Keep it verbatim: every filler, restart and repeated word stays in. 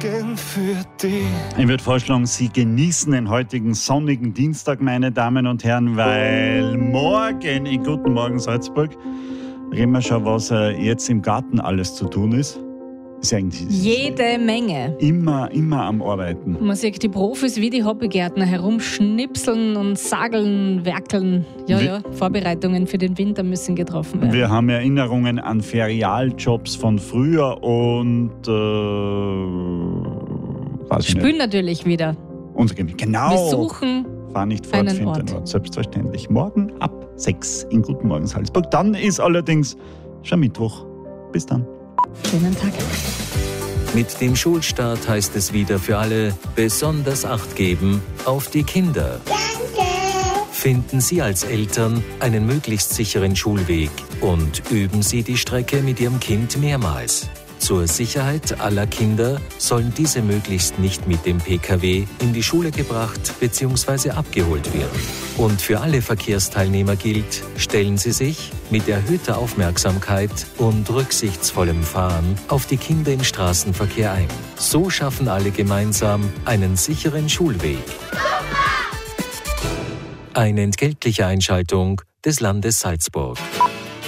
morgen für dich. Ich würde vorschlagen, Sie genießen den heutigen sonnigen Dienstag, meine Damen und Herren, weil morgen in Guten Morgen Salzburg reden wir schon, was jetzt im Garten alles zu tun ist. Ist eigentlich Jede Menge. Immer, immer am Arbeiten. Man sieht die Profis wie die Hobbygärtner herumschnipseln und sageln, werkeln. Ja, Wir- ja, Vorbereitungen für den Winter müssen getroffen werden. Wir haben Erinnerungen an Ferialjobs von früher und äh, weiß ich Spülen nicht. natürlich wieder. Unser Gem- Genau. Wir suchen Fahr nicht fort, einen find Ort. den Ort. Selbstverständlich. Morgen ab sechs in Guten Morgen Salzburg. Dann ist allerdings schon Mittwoch. Bis dann. schönen Tag. Mit dem Schulstart heißt es wieder für alle besonders Acht geben auf die Kinder. Danke! Finden Sie als Eltern einen möglichst sicheren Schulweg und üben Sie die Strecke mit Ihrem Kind mehrmals. Zur Sicherheit aller Kinder sollen diese möglichst nicht mit dem P K W in die Schule gebracht bzw. abgeholt werden. Und für alle Verkehrsteilnehmer gilt, stellen Sie sich mit erhöhter Aufmerksamkeit und rücksichtsvollem Fahren auf die Kinder im Straßenverkehr ein. So schaffen alle gemeinsam einen sicheren Schulweg. Eine entgeltliche Einschaltung des Landes Salzburg.